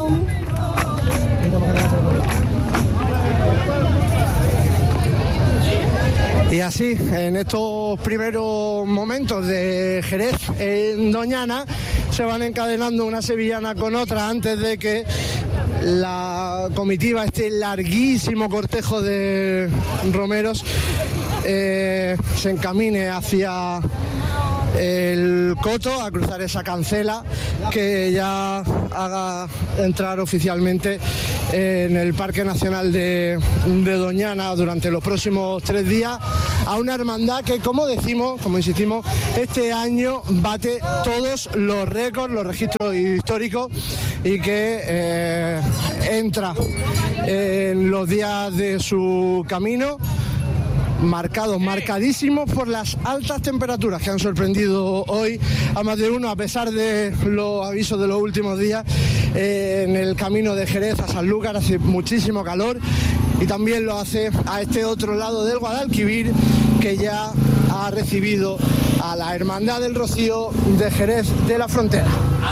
Y así, en estos primeros momentos de Jerez en Doñana, se van encadenando una sevillana con otra antes de que la comitiva, este larguísimo cortejo de romeros, se encamine hacia el coto, a cruzar esa cancela que ya haga entrar oficialmente en el Parque Nacional de Doñana durante los próximos 3 días a una hermandad que, como decimos, como insistimos, este año bate todos los récords, los registros históricos, y que entra en los días de su camino marcadísimos por las altas temperaturas que han sorprendido hoy a más de uno, a pesar de los avisos de los últimos días. En el camino de Jerez a Sanlúcar hace muchísimo calor, y también lo hace a este otro lado del Guadalquivir, que ya ha recibido a la Hermandad del Rocío de Jerez de la Frontera.